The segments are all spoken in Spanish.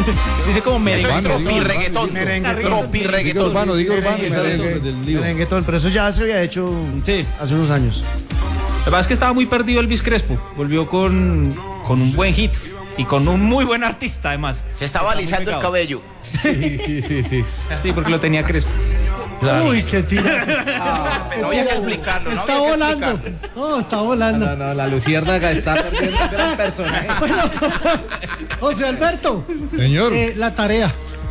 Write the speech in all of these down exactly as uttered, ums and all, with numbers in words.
Dice como merengue. Eso es tropirreggaetón. Tropirreggaetón. Urbano, digo urbano. Merenguetón, pero eso ya se había hecho Sí. hace unos años. Lo que pasa es que estaba muy perdido Elvis Crespo. Volvió con, con un buen hit y con un muy buen artista además. Se estaba alisando el cabello. Sí, sí, sí, sí. Sí, porque lo tenía Crespo. Claro. Uy, qué tira. Ah, pero había que explicarlo, ¿no? Está Había que volando. explicarlo. No, está volando. No, no, la luciérnaga está perdiendo un gran personaje. Bueno, José Alberto, Señor, eh, la tarea.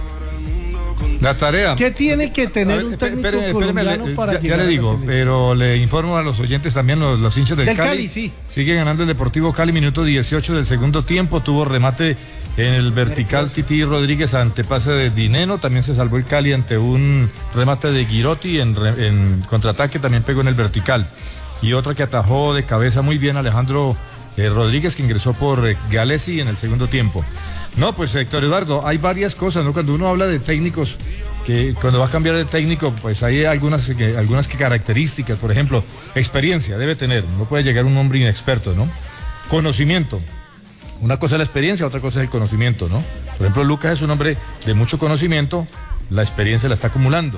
la tarea. ¿Qué tiene que A tener ver, un espé- técnico espéreme, espéreme, colombiano le- para ya, ya llegar le a la digo, selección? pero le informo a los oyentes también, los, los hinchas del, Del Cali. Cali, sí. Sigue ganando el Deportivo Cali, minuto dieciocho del segundo tiempo. Tuvo remate en el vertical Titi Rodríguez ante pase de Dineno. También se salvó el Cali ante un remate de Girotti en, re- en contraataque. También pegó en el vertical. Y otra que atajó de cabeza muy bien Alejandro eh, Rodríguez, que ingresó por eh, Galesi en el segundo tiempo. No, pues Héctor Eduardo, hay varias cosas, ¿no? Cuando uno habla de técnicos, que cuando va a cambiar de técnico, pues hay algunas, que, algunas que características. Por ejemplo, experiencia debe tener, no puede llegar un hombre inexperto, ¿no? Conocimiento. Una cosa es la experiencia, otra cosa es el conocimiento, ¿no? Por ejemplo, Lucas es un hombre de mucho conocimiento, la experiencia la está acumulando.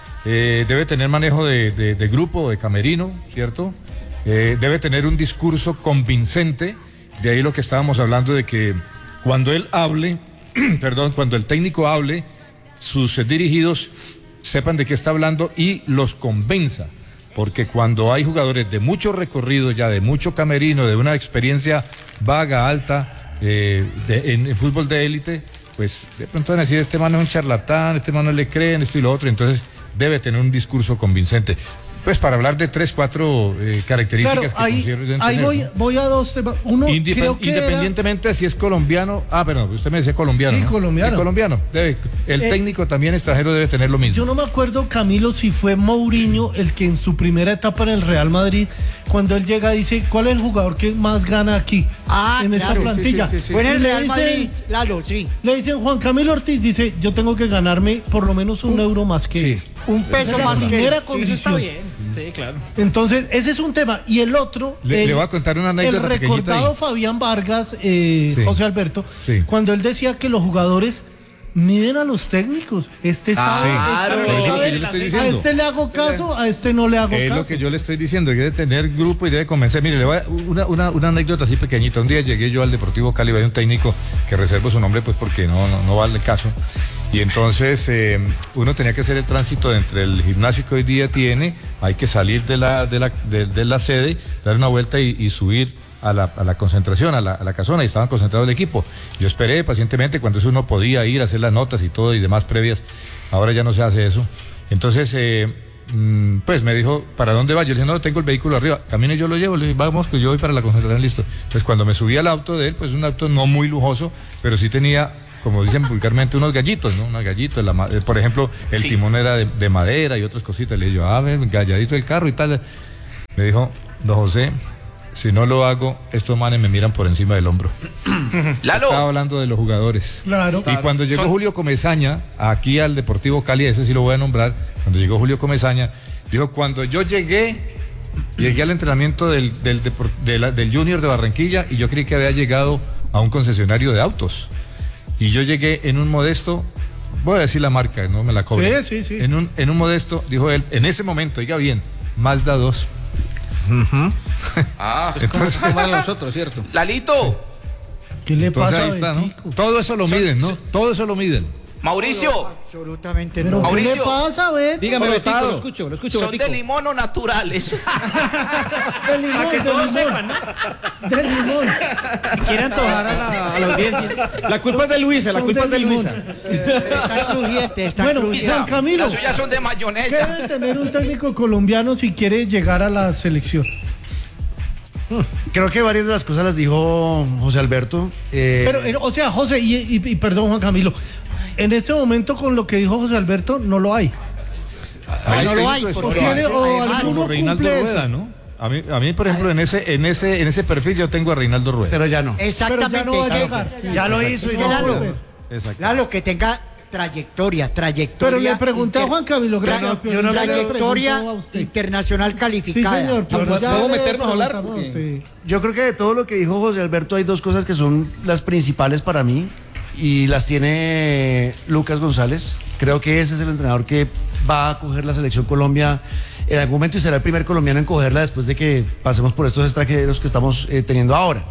Eh, debe tener manejo de, de, de grupo, de camerino, ¿cierto? Eh, debe tener un discurso convincente, de ahí lo que estábamos hablando de que cuando él hable, perdón, cuando el técnico hable, sus dirigidos sepan de qué está hablando y los convenza. Porque cuando hay jugadores de mucho recorrido ya, de mucho camerino, de una experiencia vaga, alta, eh, de, en, en fútbol de élite, pues de pronto van a decir, este man es un charlatán, este man no le creen, esto y lo otro. Entonces debe tener un discurso convincente. Pues para hablar de tres, cuatro eh, características Claro, que ahí, considero deben ahí tener, voy, ¿no? voy a dos temas. Uno, Independ- creo que independientemente de si es colombiano, ah, perdón, usted me decía colombiano. Sí, ¿no? colombiano. Sí, colombiano. Debe, el Eh, técnico también extranjero debe tener lo mismo. Yo no me acuerdo, Camilo, si fue Mourinho el que en su primera etapa en el Real Madrid, cuando él llega, dice, ¿cuál es el jugador que más gana aquí? Ah, en esta claro, plantilla. sí, sí, sí, sí. Fue en Y el le Real dicen- Madrid, Lalo, sí. Le dicen, Juan Camilo Ortiz, dice, yo tengo que ganarme por lo menos un euro más que Sí. él. Un Esa peso es la más que primera él. Sí, eso está condición. bien. Sí, claro. Entonces, ese es un tema. Y el otro, Le- el, le voy a contar una anécdota el pequeñita recordado ahí. Fabián Vargas, eh, Sí. José Alberto, Sí. cuando él decía que los jugadores miden a los técnicos. Este sabe, Claro. este no Es lo que sabe, yo le estoy a diciendo. este le hago caso, a este no le hago Es caso. lo que yo le estoy diciendo, que debe tener grupo y debe convencer. Mire, le voy a, una, una, una anécdota así pequeñita. Un día llegué yo al Deportivo Cali, hay un técnico que reservo su nombre pues porque no, no, no vale el caso. Y entonces eh, uno tenía que hacer el tránsito entre el gimnasio que hoy día tiene, hay que salir de la, de la, de, de la sede, dar una vuelta y, y subir a la, a la concentración, a la, a la casona, y estaban concentrados el equipo. Yo esperé pacientemente cuando eso uno podía ir a hacer las notas y todo y demás previas. Ahora ya no se hace eso. Entonces, eh, mm, pues me dijo, ¿para dónde va? Yo le dije, no, tengo el vehículo arriba. Camine, yo lo llevo. Le dije, vamos, que yo voy para la concentración, listo. Entonces, cuando me subí al auto de él, pues un auto no muy lujoso, pero sí tenía, como dicen vulgarmente, unos gallitos, ¿no? Unos gallitos. La, ma- eh, por ejemplo, el Sí. timón era de, de madera y otras cositas. Le dije yo, a ver, galladito el carro y tal. Me dijo, don José, si no lo hago, estos manes me miran por encima del hombro. Estaba Lalo, hablando de los jugadores. Claro. Y cuando llegó Son- Julio Comesaña, aquí al Deportivo Cali, ese sí lo voy a nombrar, cuando llegó Julio Comesaña, dijo, cuando yo llegué, llegué al entrenamiento del, del, depor- de la- del Junior de Barranquilla y yo creí que había llegado a un concesionario de autos. Y yo llegué en un modesto, voy a decir la marca, no me la cobren. Sí, sí, sí. En un, en un modesto, dijo él, en ese momento, oiga bien, Mazda dos. ah, Entonces, nosotros, ¿cierto? Lalito, ¿Qué le entonces pasa ahí a está, ¿no? Betico? Todo eso lo Son- miden, ¿no? son- Todo eso lo miden. Mauricio, Absolutamente ¿Pero no. qué le Mauricio. pasa, Beto? Dígame, Betico, Botado. lo escucho, lo escucho, son Betico. de limón o naturales. De limón, Para que de todos limón. sepan, ¿no? De limón. Si quieren antojar a la, a la audiencia. La culpa es de Luisa, Son de limón. Está crujiente, está Bueno, crujiente. San Camilo, Las suyas son de ¿qué mayonesa. debe tener un técnico colombiano si quiere llegar a la selección? Creo que varias de las cosas las dijo José Alberto. eh, Pero, eh, o sea, José, y, y- y perdón, Juan Camilo, en este momento con lo que dijo José Alberto, no lo hay. Ay, no lo técnicos hay, de porque quiere- o además- alguno como Reinaldo cumple Rueda, eso. ¿no? A mí, a mí, por ejemplo, en ese, en ese, en ese perfil yo tengo a Reinaldo Rueda. pero ya no. Pero Exactamente. ya no va a es que llegar. Ya lo hizo y No va a no lo volver. Exacto. Lalo, que tenga trayectoria, trayectoria. Pero le pregunté a inter- Juan Camilo, Tra- gracias, pero yo no ya le trayectoria pregunto a usted. internacional Sí, calificada. señor. pero ¿Podemos ya le meternos a hablar? preguntamos, Porque- sí. Yo creo que de todo lo que dijo José Alberto hay dos cosas que son las principales para mí y las tiene Lucas González. Creo que ese es el entrenador que va a coger la selección Colombia en algún momento y será el primer colombiano en cogerla después de que pasemos por estos extranjeros que estamos eh, teniendo ahora.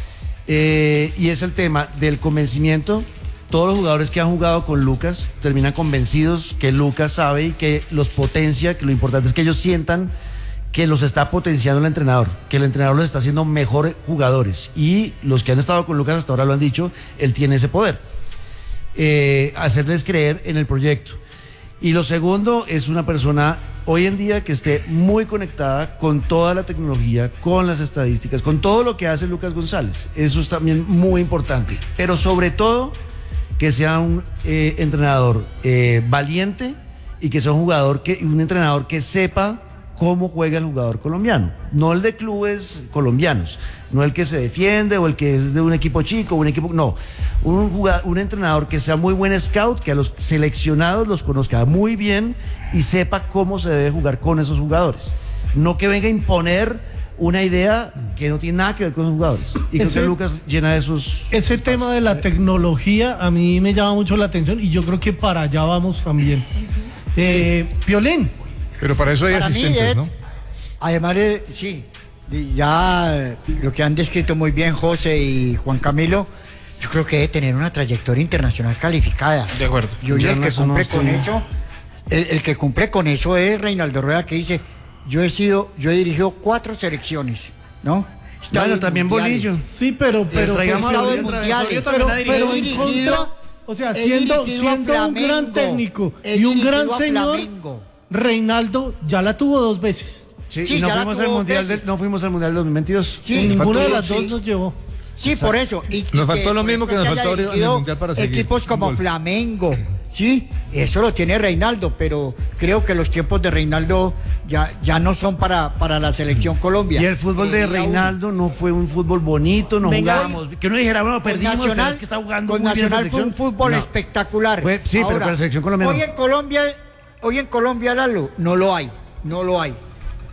Eh, y es el tema del convencimiento. Todos los jugadores que han jugado con Lucas terminan convencidos que Lucas sabe y que los potencia, que lo importante es que ellos sientan que los está potenciando el entrenador, que el entrenador los está haciendo mejores jugadores. Y los que han estado con Lucas hasta ahora lo han dicho, él tiene ese poder. Eh, hacerles creer en el proyecto. Y lo segundo es una persona hoy en día que esté muy conectada con toda la tecnología, con las estadísticas, con todo lo que hace Lucas González. Eso es también muy importante. Pero sobre todo, que sea un eh, entrenador eh, valiente y que sea un jugador que, un entrenador que sepa cómo juega el jugador colombiano, no el de clubes colombianos, no el que se defiende o el que es de un equipo chico, un equipo, no, un, jugador, un entrenador que sea muy buen scout, que a los seleccionados los conozca muy bien y sepa cómo se debe jugar con esos jugadores, no que venga a imponer una idea que no tiene nada que ver con los jugadores. Y creo Ese- que Lucas llena de esos... Ese tema de la tecnología a mí me llama mucho la atención y yo creo que para allá vamos también. Eh, Piolín. Pero para eso hay Para mí, asistentes, Ed, ¿no? Además, de, sí, de- ya eh, lo que han descrito muy bien José y Juan Camilo, yo creo que debe tener una trayectoria internacional calificada. De acuerdo. Y hoy Ya el no que es cumple uno, con sí. eso, el, el que cumple con eso es Reinaldo Rueda, que dice, yo he sido, yo he dirigido cuatro selecciones, ¿no? Bueno, Estadios también mundiales. Bolillo. Sí, pero, pero, traigamos pero- a Estados Bolillo otra vez. mundiales. Yo también pero, la dirigí. pero He en dirigido- contra, o sea, he siendo, dirigido a siendo un gran Flamengo. técnico He y un gran dirigido a señor, Flamengo. Reinaldo ya la tuvo dos veces. Sí, Sí, y no ya la fuimos, al tuvo mundial veces. del, no fuimos al Mundial del dos mil veintidós. Sí, En ninguna de sí. las dos nos llevó. Sí, por eso. Y, Nos y faltó lo por mismo que ejemplo, nos haya faltó ahora en el dirigido Mundial para seguir. equipos como Gol. Flamengo, sí, eso lo tiene Reinaldo, pero creo que los tiempos de Reinaldo ya, ya no son para, para la selección Colombia. Y el fútbol de Creería uno. Reinaldo no fue un fútbol bonito, no Venga, jugábamos. Que uno dijera, bueno, Con perdimos, pero Nacional, es que está jugando con muy bien esa Nacional fue un selección. fútbol No. espectacular. Fue- sí, pero con la selección colombiana Hoy no. en Colombia, hoy en Colombia, Lalo, no lo hay, no lo hay.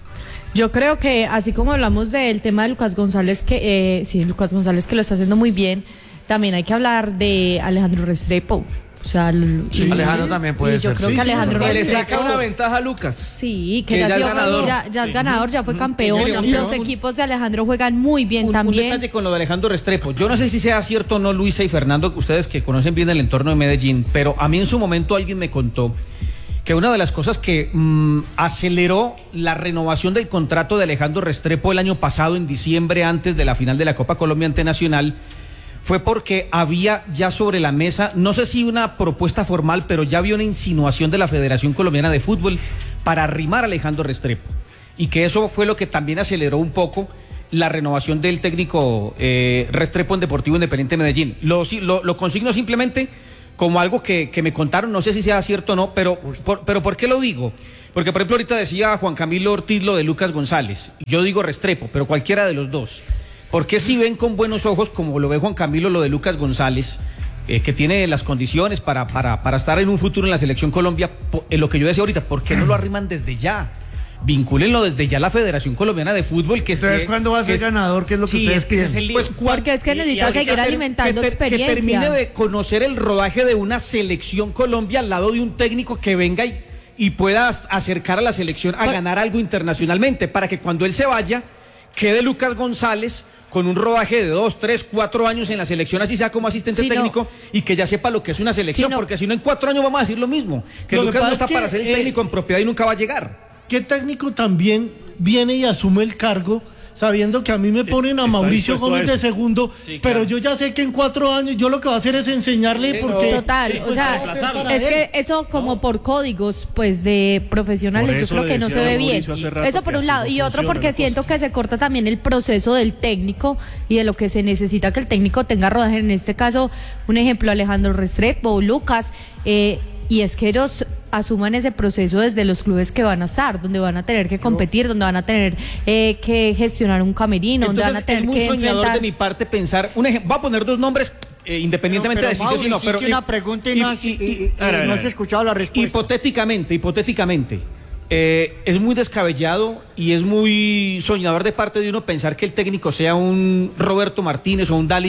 Yo creo que así como hablamos del tema de Lucas González, que eh, sí, Lucas González que lo está haciendo muy bien, también hay que hablar de Alejandro Restrepo. O sea, l- y- Alejandro también puede y yo ser, creo sí, que sí, Alejandro Le Restrepo, saca una ventaja a Lucas. sí, que, que ya, ya ha es sido- ganador. ya, ya es ganador, ya fue campeón. ya es campeón. Los equipos de Alejandro juegan muy bien Un, un también. detalle con lo de Alejandro Restrepo. Yo no sé si sea cierto o no, Luisa y Fernando, ustedes que conocen bien el entorno de Medellín, pero a mí en su momento alguien me contó que una de las cosas que mm, aceleró la renovación del contrato de Alejandro Restrepo el año pasado, en diciembre, antes de la final de la Copa Colombia ante Nacional, fue porque había ya sobre la mesa, no sé si una propuesta formal, pero ya había una insinuación de la Federación Colombiana de Fútbol para arrimar a Alejandro Restrepo. Y que eso fue lo que también aceleró un poco la renovación del técnico eh, Restrepo en Deportivo Independiente de Medellín. Lo, si- lo, lo consigno simplemente como algo que, que me contaron, no sé si sea cierto o no, pero por, pero ¿por qué lo digo? Porque, por ejemplo, ahorita decía Juan Camilo Ortiz lo de Lucas González. Yo digo Restrepo, pero cualquiera de los dos. ¿Por qué si ven con buenos ojos, como lo ve Juan Camilo, lo de Lucas González, eh, que tiene las condiciones para, para, para estar en un futuro en la Selección Colombia, po- eh, lo que yo decía ahorita, ¿por qué no lo arriman desde ya? Vincúlenlo desde ya a la Federación Colombiana de Fútbol. Que Entonces, esté- ¿cuándo va a ser que- ganador? ¿Qué es lo que Sí, ustedes es que ese es piden? el lío. Pues, ¿cuál- Porque es que Y- y necesita así seguir que ter- alimentando que ter- experiencia. Que termine de conocer el rodaje de una selección Colombia al lado de un técnico que venga y, y pueda as- acercar a la selección a Por- ganar algo internacionalmente, para que cuando él se vaya, quede Lucas González con un rodaje de dos, tres, cuatro años en la selección, así sea como asistente Sí, no. técnico, y que ya sepa lo que es una selección, Sí, no. porque si no en cuatro años vamos a decir lo mismo, que Lo que Lucas no pasa está es que, para ser el eh, técnico en propiedad y nunca va a llegar. ¿Qué técnico también viene y asume el cargo sabiendo que a mí me ponen a está Mauricio dispuesto a Gómez de eso. segundo, Sí, pero claro. yo ya sé que en cuatro años yo lo que voy a hacer es enseñarle porque... Total, Sí, o pues, sea, reemplazarlo. es que eso como por códigos pues de Por profesionales yo eso creo le que no se decía ve a bien. Mauricio hace rato Eso por que un así lado no y otro funciona porque la siento cosa. que se corta también el proceso del técnico y de lo que se necesita que el técnico tenga rodaje. En este caso, un ejemplo, Alejandro Restrepo o Lucas, eh, y es que ellos asuman ese proceso desde los clubes que van a estar, donde van a tener que competir, donde van a tener eh, que gestionar un camerino, donde van a Entonces, tener es muy que soñador enfrentar... de mi parte pensar, un ejemplo, voy a poner dos nombres eh, independientemente Pero, de si Mauri, sí o no, hiciste pero una pregunta y no has- y- y- a ver, a ver, no a has ver. escuchado la respuesta. hipotéticamente, hipotéticamente, eh, es muy descabellado y es muy soñador de parte de uno pensar que el técnico sea un Roberto Martínez o un Dalich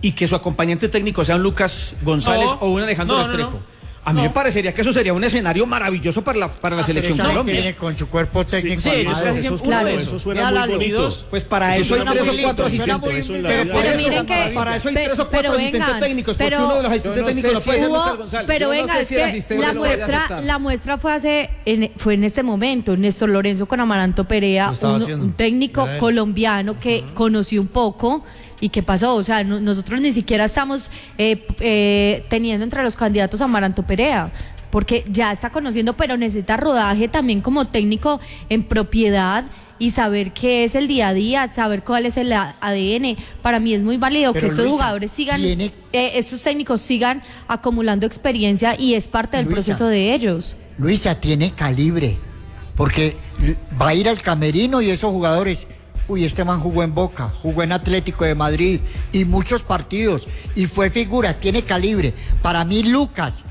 y que su acompañante técnico sea un Lucas González No, o un Alejandro no, no, Restrepo. no. A mí No. me parecería que eso sería un escenario maravilloso para la, para la Ah, pero selección esa gente Colombia. viene con su cuerpo técnico sí, ellos armado. casi siempre- Eso, Claro. eso suena Mira la muy bonito. luz. Pues para Eso eso hay suena tres muy o cuatro lindo, asistentes. eso en la Pero vida por Pero eso, miren que- para eso hay pe- tres o pero cuatro asistentes vengan, técnicos, porque pero- uno de los asistentes Yo no técnicos sé no puede ser Hubo- Lucas González. pero Yo no venga, sé es si el que asistente la lo puede muestra, aceptar. la muestra fue hace, en- fue en este momento, Néstor Lorenzo con Amaranto Perea, Lo estaba un, haciendo. un técnico Era él. colombiano que conoció un poco. ¿Y qué pasó? O sea, no- nosotros ni siquiera estamos eh, eh, teniendo entre los candidatos a Amaranto Perea, porque ya está conociendo, pero necesita rodaje también como técnico en propiedad y saber qué es el día a día, saber cuál es el A D N. Para mí es muy válido Pero, que estos Luisa, jugadores sigan, tiene- eh, estos técnicos sigan acumulando experiencia y es parte del Luisa. proceso de ellos. Luisa tiene calibre, porque l- va a ir al camerino y esos jugadores, uy, este man jugó en Boca, jugó en Atlético de Madrid y muchos partidos y fue figura, tiene calibre. Para mí Lucas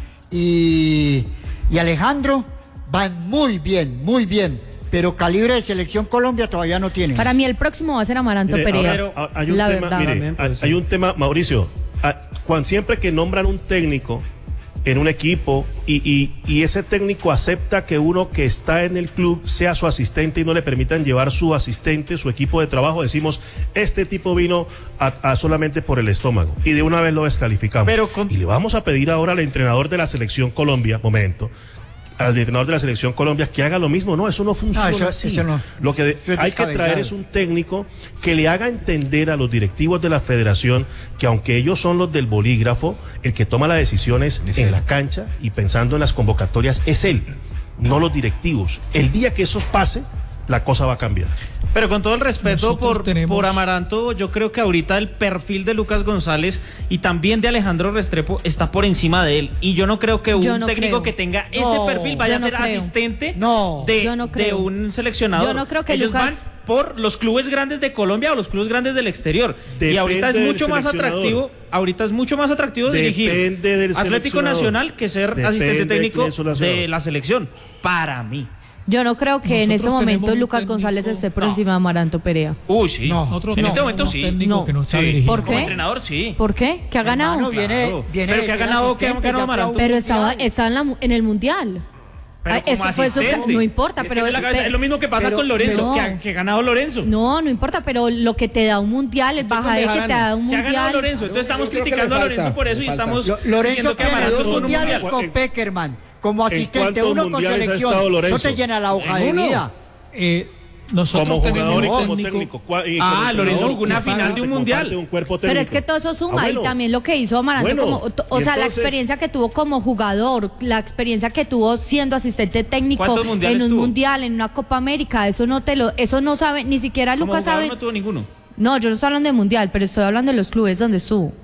y, y Alejandro van muy bien, muy bien, pero calibre de selección Colombia todavía no tiene. Para mí el próximo va a ser Amaranto Mire, Perea. ahora, ah, hay un la tema, verdad. mire, También puede hay, ser. hay un tema, Mauricio, ah, cuando siempre que nombran un técnico en un equipo y, y, y ese técnico acepta que uno que está en el club sea su asistente y no le permitan llevar su asistente, su equipo de trabajo, decimos, este tipo vino a, a solamente por el estómago y de una vez lo descalificamos. Pero con- Y le vamos a pedir ahora al entrenador de la selección Colombia, momento, al entrenador de la selección Colombia que haga lo mismo. No, eso no funciona eso- así. eso no. Lo que de- Eso es hay que traer descabezado. es un técnico que le haga entender a los directivos de la federación que aunque ellos son los del bolígrafo, el que toma las decisiones en la cancha y pensando en las convocatorias es él, no los directivos. El día que eso pase, la cosa va a cambiar. Pero con todo el respeto Nosotros por, tenemos- por Amaranto, yo creo que ahorita el perfil de Lucas González y también de Alejandro Restrepo está por encima de él. Y yo no creo que un Yo no técnico creo. que tenga No, ese perfil vaya yo a no ser creo. asistente No, de, yo no de creo. un seleccionador. Yo no creo que Ellos Lucas- van por los clubes grandes de Colombia o los clubes grandes del exterior. Depende y ahorita es del mucho más seleccionador. atractivo, ahorita es mucho más atractivo dirigir Depende del Atlético seleccionador. Nacional que ser Depende asistente de técnico quién es su de seleccionador. la selección. Para mí. Yo no creo que en Nosotros este momento tenemos un Lucas técnico- González esté por No. encima de Amaranto Perea. Uy, sí. Nosotros en no este momento tenemos sí. técnico No. que no está Sí. dirigiendo. ¿Por Como qué? entrenador, sí. ¿Por qué? ¿Que ha ganado? Hermano, viene, Claro. viene Pero de que ha ser ganado, que ha asistente, ganado ya fue a Amaranto. un Pero estaba, mundial. estaba en, la- en el mundial. Pero Ah, como eso fue su- asistente. no importa, Es que pero- en la cabeza pero- es lo mismo que pasa pero- con Lorenzo, pero- que, ha, que ha ganado Lorenzo. No, no importa, pero lo que te da un mundial, el bajadez que te da un Que ha ganado mundial. Lorenzo. Entonces estamos yo creo que criticando le a falta, Lorenzo por eso le y falta. estamos Lo- Lorenzo diciendo que tiene Amaranto dos es un mundiales mundial. con Peckerman como ¿En asistente, cuántos uno con mundiales ha selección. estado Lorenzo? Eso te llena la hoja de Uno. vida. Eh, nosotros Como jugador y tenemos como un técnico. Cua- y Ah, como Lorenzo entrenador, jugó una como final de un parte- como mundial. parte de un cuerpo Pero es técnico. que todo eso suma Ah, y bueno. también lo que hizo Amaranto, Bueno, como, o y sea, la entonces- experiencia que tuvo como jugador, la experiencia que tuvo siendo asistente técnico ¿Cuántos en mundiales un tuvo? mundial, en una Copa América, eso no te lo, eso no sabe, ni siquiera Como Lucas jugador sabe. no tuvo ninguno. No, yo no estoy hablando de mundial, pero estoy hablando de los clubes donde estuvo.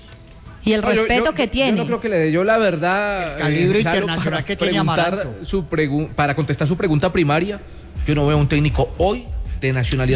Y el No, yo- respeto yo- que yo tiene. no creo que le dé yo la verdad. El calibre eh, claro, internacional para que tiene preguntar Amaranto. su pregu- para contestar su pregunta primaria, yo no veo un técnico hoy de nacionalidad